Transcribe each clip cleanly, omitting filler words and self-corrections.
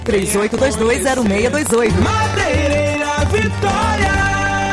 38220628. Madeireira Vitória.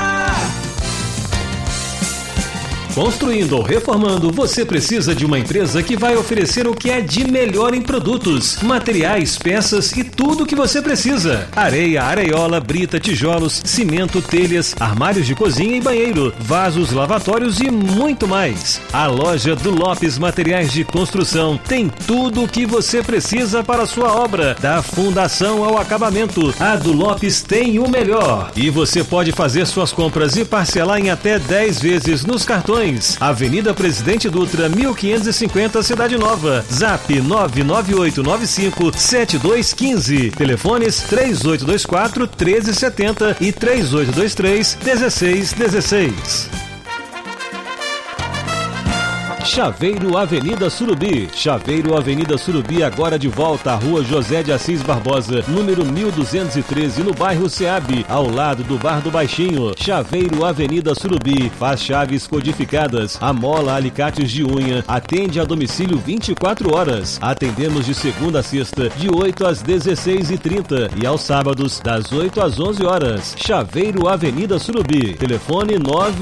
Construindo ou reformando, você precisa de uma empresa que vai oferecer o que é de melhor em produtos, materiais, peças e tudo o que você precisa. Areia, areiola, brita, tijolos, cimento, telhas, armários de cozinha e banheiro, vasos, lavatórios e muito mais. A loja do Lopes Materiais de Construção tem tudo o que você precisa para a sua obra, da fundação ao acabamento. A do Lopes tem o melhor. E você pode fazer suas compras e parcelar em até 10 vezes nos cartões. Avenida Presidente Dutra, 1550, Cidade Nova. Zap 998957215. Telefones 3824-1370 e 3823-1616. Chaveiro Avenida Surubi. Chaveiro Avenida Surubi, agora de volta à Rua José de Assis Barbosa, número 1213, no bairro Ceabe, ao lado do Bar do Baixinho. Chaveiro Avenida Surubi, faz chaves codificadas, amola alicates de unha, atende a domicílio 24 horas. Atendemos de segunda a sexta, de 8 às 16h30 e aos sábados, das 8 às 11 horas. Chaveiro Avenida Surubi. Telefone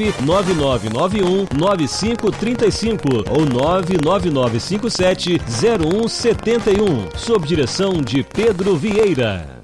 99991-9535 ou 99957-0171, sob direção de Pedro Vieira.